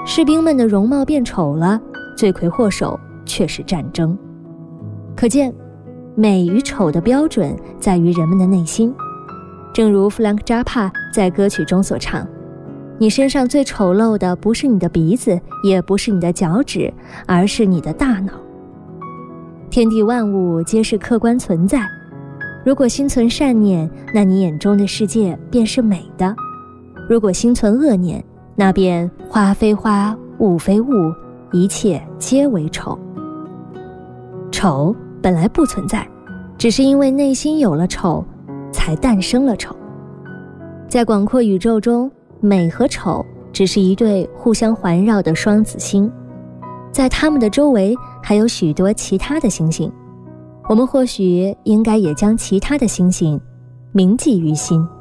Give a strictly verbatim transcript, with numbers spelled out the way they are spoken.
士兵们的容貌变丑了，罪魁祸首却是战争。可见，美与丑的标准在于人们的内心。正如弗兰克·扎帕在歌曲中所唱，你身上最丑陋的不是你的鼻子，也不是你的脚趾，而是你的大脑。天地万物皆是客观存在，如果心存善念，那你眼中的世界便是美的；如果心存恶念，那便花非花，物非物，一切皆为丑。丑本来不存在，只是因为内心有了丑，才诞生了丑。在广阔宇宙中，美和丑只是一对互相环绕的双子星，在它们的周围还有许多其他的星星，我们或许应该也将其他的星星铭记于心。